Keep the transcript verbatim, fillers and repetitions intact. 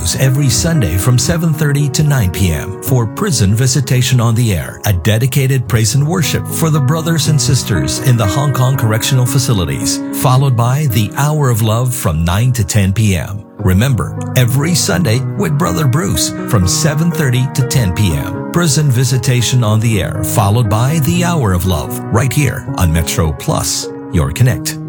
Bruce every Sunday from seven thirty to nine p.m. for Prison Visitation on the Air, a dedicated praise and worship for the brothers and sisters in the Hong Kong correctional facilities, followed by the Hour of Love from nine to ten p.m. Remember, every Sunday with Brother Bruce from seven thirty to ten p.m. Prison Visitation on the Air, followed by the Hour of Love, right here on Metro Plus, your connect.